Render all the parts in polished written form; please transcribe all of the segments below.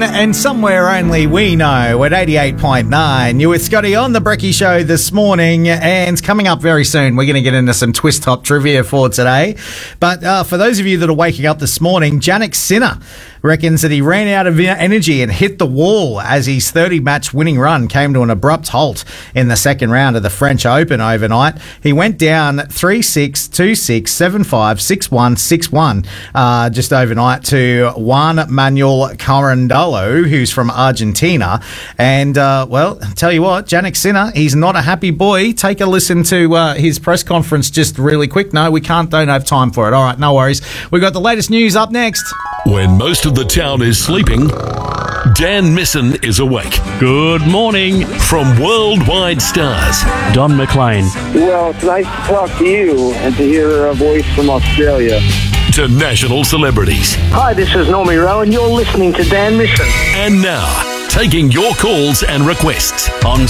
and somewhere only we know at 88.9. You with Scotty on the Brekkie Show this morning, and coming up very soon, we're going to get into some Twist Top trivia for today. But for those of you that are waking up this morning, Jannik Sinner reckons that he ran out of energy and hit the wall as his 30-match winning run came to an abrupt halt in the second round of the French Open overnight. He went down 3-6, 2-6, 7-5, 6-1, 6-1 just overnight to Juan Manuel Carandalo, who's from Argentina. And, well, I'll tell you what, Jannik Sinner, he's not a happy boy. Take a listen to his press conference just really quick. No, we don't have time for it. All right, no worries. We've got the latest news up next. When most of the town is sleeping, Dan Misson is awake. Good morning. From Worldwide Stars, Don McLean. Well, it's nice to talk to you and to hear a voice from Australia. To national celebrities. Hi, this is Normie Rowe, and you're listening to Dan Misson. And now, taking your calls and requests. On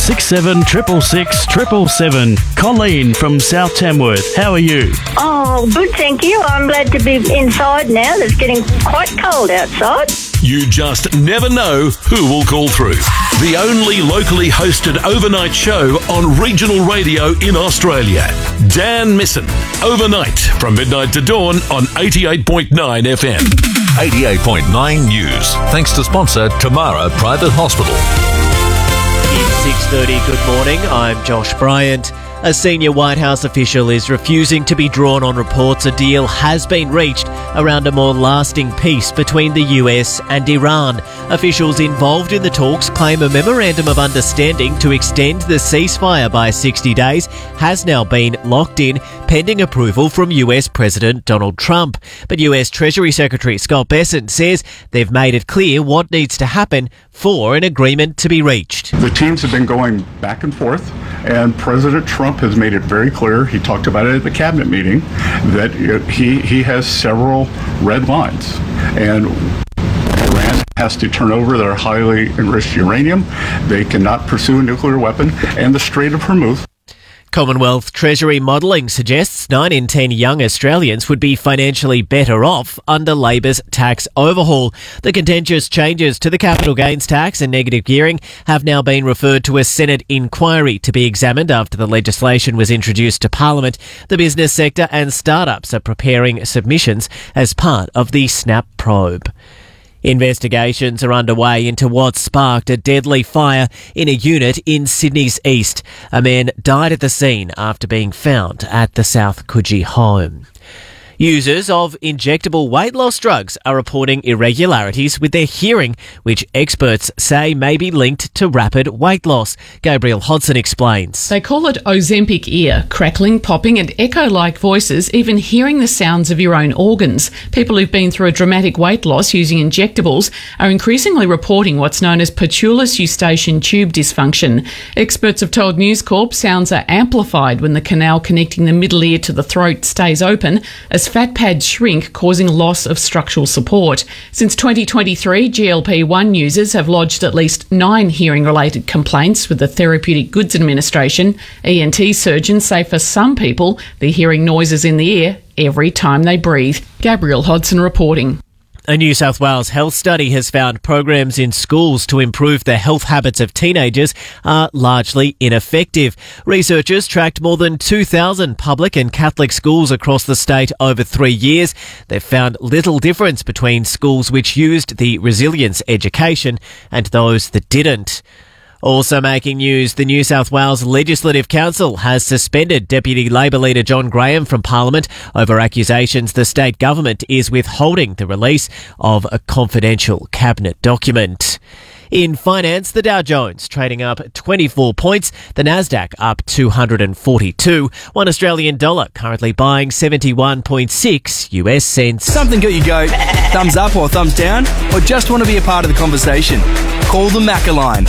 67666777, Colleen from South Tamworth. How are you? Oh, good, thank you. I'm glad to be inside now. It's getting quite cold outside. You just never know who will call through. The only locally hosted overnight show on regional radio in Australia. Dan Misson. Overnight from midnight to dawn on 88.9 FM. 88.9 News. Thanks to sponsor Tamara Private Hospital. It's 6:30. Good morning. I'm Josh Bryant. A senior White House official is refusing to be drawn on reports a deal has been reached around a more lasting peace between the US and Iran. Officials involved in the talks claim a memorandum of understanding to extend the ceasefire by 60 days has now been locked in, pending approval from US President Donald Trump. But US Treasury Secretary Scott Bessent says they've made it clear what needs to happen for an agreement to be reached. The teams have been going back and forth, and President Trump has made it very clear, he talked about it at the cabinet meeting, that he has several red lines. And Iran has to turn over their highly enriched uranium. They cannot pursue a nuclear weapon. And the Strait of Hormuz. Commonwealth Treasury modelling suggests 9 in 10 young Australians would be financially better off under Labor's tax overhaul. The contentious changes to the capital gains tax and negative gearing have now been referred to a Senate inquiry to be examined after the legislation was introduced to Parliament. The business sector and startups are preparing submissions as part of the SNAP probe. Investigations are underway into what sparked a deadly fire in a unit in Sydney's east. A man died at the scene after being found at the South Coogee home. Users of injectable weight loss drugs are reporting irregularities with their hearing, which experts say may be linked to rapid weight loss. Gabrielle Hodson explains. They call it Ozempic ear, crackling, popping and echo-like voices, even hearing the sounds of your own organs. People who've been through a dramatic weight loss using injectables are increasingly reporting what's known as patulous eustachian tube dysfunction. Experts have told News Corp sounds are amplified when the canal connecting the middle ear to the throat stays open, as fat pads shrink, causing loss of structural support. Since 2023, GLP-1 users have lodged at least 9 hearing-related complaints with the Therapeutic Goods Administration. ENT surgeons say for some people, they're hearing noises in the ear every time they breathe. Gabrielle Hodson reporting. A New South Wales health study has found programs in schools to improve the health habits of teenagers are largely ineffective. Researchers tracked more than 2,000 public and Catholic schools across the state over 3 years. They've found little difference between schools which used the resilience education and those that didn't. Also making news, the New South Wales Legislative Council has suspended Deputy Labor leader John Graham from Parliament over accusations the state government is withholding the release of a confidential cabinet document. In finance, the Dow Jones trading up 24 points, the Nasdaq up 242, $1 Australian dollar currently buying 71.6 US cents. Something got you go thumbs up or thumbs down, or just want to be a part of the conversation? Call the Macca line,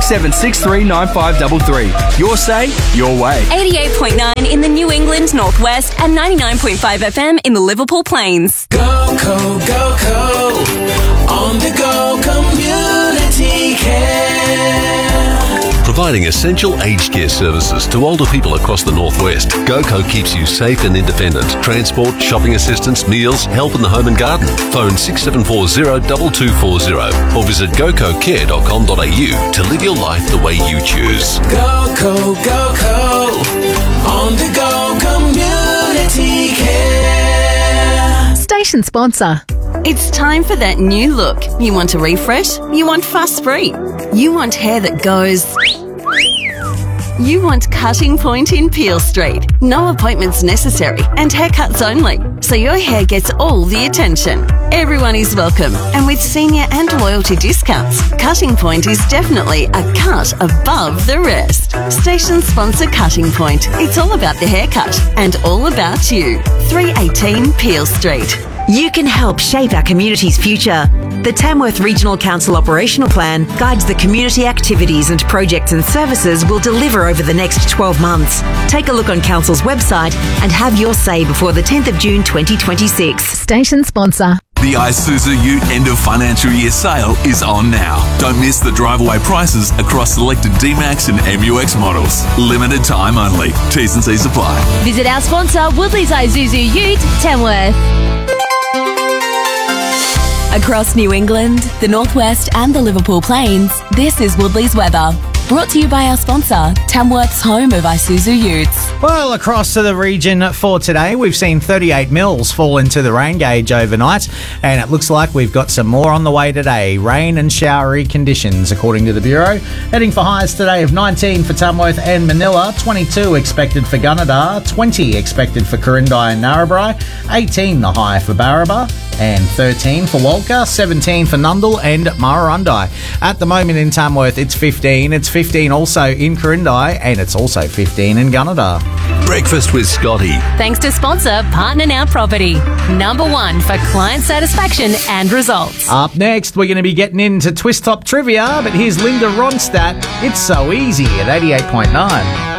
67639533. Your say, your way. 88.9 in the New England Northwest and 99.5 FM in the Liverpool Plains. Go, go, go, go. On the go community care. Providing essential aged care services to older people across the northwest, GoCo keeps you safe and independent. Transport, shopping assistance, meals, help in the home and garden. Phone 6740-2240 or visit gococare.com.au to live your life the way you choose. GoCo, GoCo, on the go community care. Station sponsor. It's time for that new look. You want a refresh? You want Fuss Free. You want hair that goes... You want Cutting Point in Peel Street. No appointments necessary and haircuts only, so your hair gets all the attention. Everyone is welcome, and with senior and loyalty discounts, Cutting Point is definitely a cut above the rest. Station sponsor Cutting Point. It's all about the haircut and all about you. 318 Peel Street. You can help shape our community's future. The Tamworth Regional Council Operational Plan guides the community activities and projects and services we'll deliver over the next 12 months. Take a look on Council's website and have your say before the 10th of June 2026. Station sponsor. The Isuzu Ute end of financial year sale is on now. Don't miss the drive-away prices across selected D-Max and MUX models. Limited time only. T's and C's apply. Visit our sponsor, Woodley's Isuzu Ute, Tamworth. Across New England, the Northwest and the Liverpool Plains, this is Woodley's weather. Brought to you by our sponsor, Tamworth's home of Isuzu Utes. Well, across to the region for today, we've seen 38 mils fall into the rain gauge overnight, and it looks like we've got some more on the way today. Rain and showery conditions, according to the Bureau. Heading for highs today of 19 for Tamworth and Manila, 22 expected for Gunnedah, 20 expected for Corindi and Narrabri, 18 the high for Barraba, and 13 for Walker, 17 for Nundle and Murrurundi. At the moment in Tamworth, it's 15. It's 15 also in Corindi, and it's also 15 in Gunnedah. Breakfast with Scotty. Thanks to sponsor Partner Now Property. Number 1 for client satisfaction and results. Up next, we're going to be getting into Twist Top Trivia, but here's Linda Ronstadt. It's so easy at 88.9.